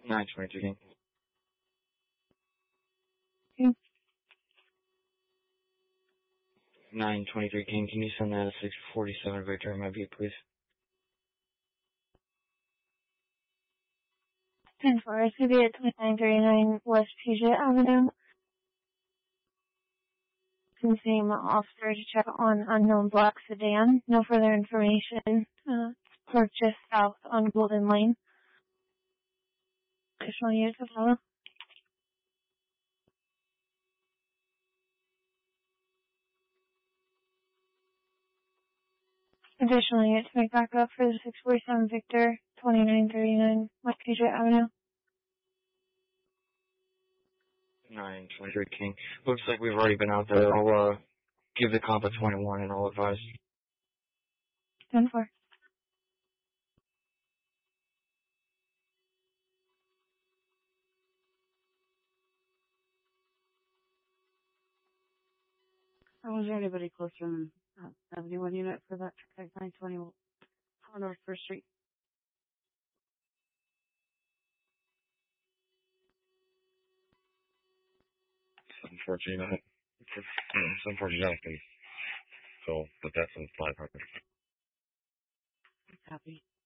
923 King. Okay. 923 King, can you send that a 647 Victor in my view, please? 10-4, it's going to be at 2939 West Puget Avenue. Same officer to check on unknown black sedan. No further information. Parked just south on Golden Lane. Additional units to follow. Additional units make back up for the 647 Victor, 2939 West Puget Avenue. 923 King. Looks like we've already been out there. I'll, give the comp a 21 and I'll advise. 10-4. Was there anybody closer than 71 unit for that 920 on North First Street? Unfortunately, it's unfortunate. So, but that's in the fly department. Copy.